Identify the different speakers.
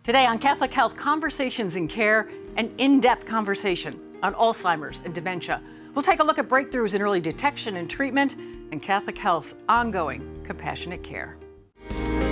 Speaker 1: Today on Catholic Health Conversations in Care, an in-depth conversation on Alzheimer's and dementia. We'll take a look at breakthroughs in early detection and treatment and Catholic Health's ongoing compassionate care.